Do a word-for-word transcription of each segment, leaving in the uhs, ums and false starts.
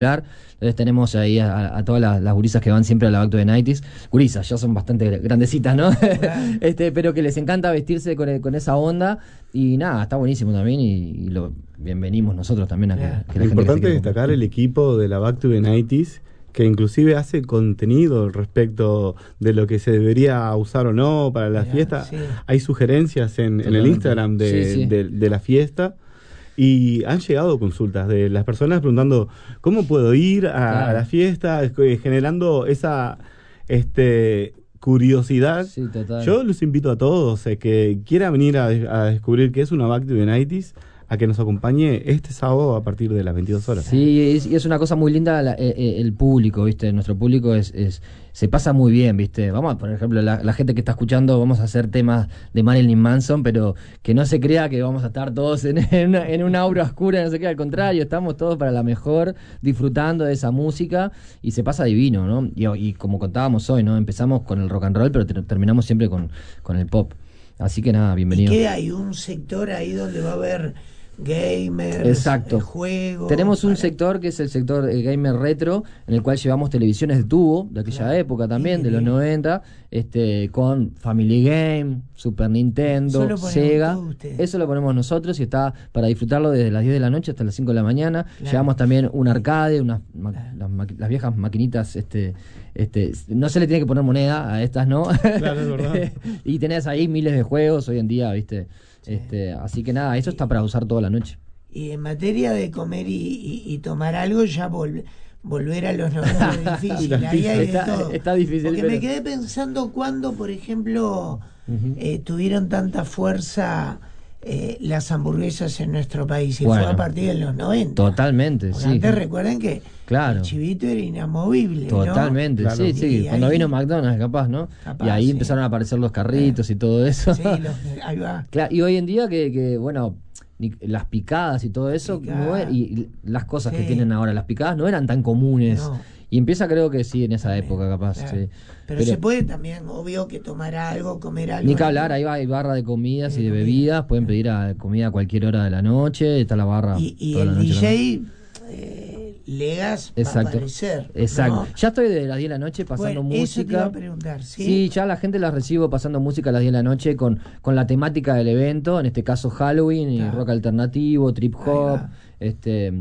Entonces tenemos ahí a, a todas las, las gurisas que van siempre a la Back to the noventa. Gurisas, ya son bastante grandecitas, ¿no? Claro. este, pero que les encanta vestirse con, con esa onda. Y nada, está buenísimo también. Y, y lo bienvenimos nosotros también a claro. que, que la Lo gente importante que es destacar el equipo de la Back to the noventa, que inclusive hace contenido respecto de lo que se debería usar o no para la Mirá, fiesta. Sí. Hay sugerencias en, en el Instagram de, sí, sí. de, de la fiesta. Y han llegado consultas de las personas preguntando ¿cómo puedo ir a, claro. a la fiesta? Generando esa este curiosidad. Sí, total. Yo los invito a todos eh, que quieran venir a, a descubrir qué es una Back to the noventa, a que nos acompañe este sábado a partir de las veintidós horas. Sí, y es, y es una cosa muy linda la, el, el público, ¿viste? Nuestro público es, es se pasa muy bien, ¿viste? Vamos a, por ejemplo, la, la gente que está escuchando, vamos a hacer temas de Marilyn Manson, pero que no se crea que vamos a estar todos en, en, una, en una aura oscura, no sé qué, al contrario, estamos todos para la mejor, disfrutando de esa música, y se pasa divino, ¿no? Y, y como contábamos hoy, ¿no? Empezamos con el rock and roll, pero ter, terminamos siempre con, con el pop. Así que nada, bienvenido. ¿Y qué hay? ¿Un sector ahí donde va a haber gamers, exacto. Eh, juegos? Tenemos un para... sector que es el sector eh, gamer retro, en el cual llevamos televisiones de tubo, de aquella claro. época también, sí, de los noventa, este, con Family Game, Super Nintendo, Sega. Eso lo ponemos nosotros y está para disfrutarlo desde las diez de la noche hasta las cinco de la mañana. Claro. Llevamos también un arcade, unas ma claro. las, las viejas maquinitas, este, este, no se le tiene que poner moneda a estas, ¿no? Claro, es verdad. Y tenés ahí miles de juegos hoy en día, ¿viste? Sí. Este, así que nada, eso está para usar toda la noche. Y en materia de comer y, y, y tomar algo, ya vol, volver a los noventa es difícil. Ahí hay está, de todo. Está difícil. Porque pero... me quedé pensando cuando, por ejemplo, uh-huh. eh, tuvieron tanta fuerza eh, las hamburguesas en nuestro país. Y bueno, fue a partir de los noventa. Totalmente, porque sí. Antes recuerden que claro. el chivito era inamovible. Totalmente, ¿no? sí, claro. sí. Y Cuando ahí... vino McDonald's, capaz, ¿no? Capaz, y ahí sí. empezaron a aparecer los carritos eh. y todo eso. Sí, los, ahí va. Claro, y hoy en día que, que bueno, las picadas y todo eso, no era, y las cosas sí. que tienen ahora las picadas no eran tan comunes. No. Y empieza, creo que sí, en esa también, época, capaz. Claro. Sí. Pero, Pero se puede también, obvio, que tomar algo, comer algo. Ni que hablar, ahí va, hay barra de comidas de y de comida. bebidas. Pueden pedir a comida a cualquier hora de la noche. Está la barra. Y, y toda el la noche D J, eh, Legas, exacto. va a aparecer. Exacto. ¿no? Ya estoy desde las diez de la noche pasando bueno, música. Eso te iba a preguntar, ¿sí? Sí, ya la gente la recibo pasando música a las diez de la noche con, con la temática del evento. En este caso, Halloween claro. y rock alternativo, trip hop. Este.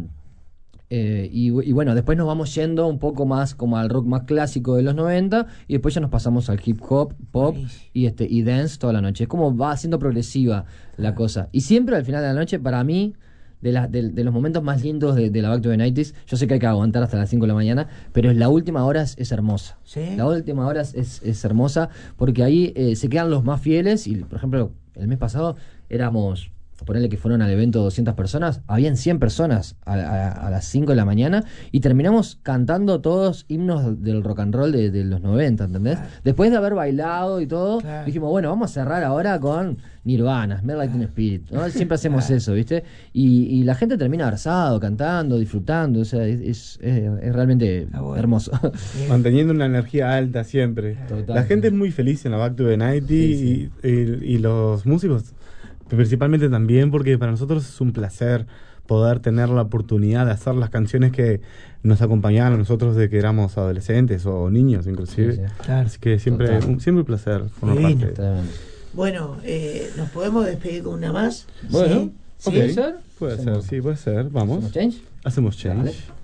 Eh, y, y bueno, después nos vamos yendo un poco más como al rock más clásico de los noventa y después ya nos pasamos al hip hop, pop y este y dance toda la noche. Es como va siendo progresiva la cosa. Y siempre al final de la noche, para mí, de, la, de, de los momentos más lindos de, de la Back to the noventa, yo sé que hay que aguantar hasta las cinco de la mañana, pero la última hora es, es hermosa. ¿Sí? La última hora es, es, es hermosa porque ahí eh, se quedan los más fieles y, por ejemplo, el mes pasado éramos... ponerle que fueron al evento doscientas personas, habían cien personas a, a, a las cinco de la mañana y terminamos cantando todos himnos del rock and roll de, de los noventa, ¿entendés? Claro. Después de haber bailado y todo, claro. dijimos, bueno, vamos a cerrar ahora con Nirvana, Smell Like Teen Spirit, ¿no? Siempre hacemos claro. eso, ¿viste? Y, y la gente termina abrazado, cantando, disfrutando, o sea, es, es, es realmente bueno. hermoso. Manteniendo una energía alta siempre. Total. La gente es muy feliz en la Back to the noventa sí, sí. y, y, y los músicos principalmente también, porque para nosotros es un placer poder tener la oportunidad de hacer las canciones que nos acompañaban a nosotros desde que éramos adolescentes o niños inclusive. Sí, sí. Claro. Así que siempre un, siempre un placer formar parte. Bueno, eh, ¿nos podemos despedir con una más? Bueno, ¿sí? Okay. ¿Puede ser? Puede ser, sí, puede ser. Vamos. ¿Hacemos change? Hacemos change. Dale.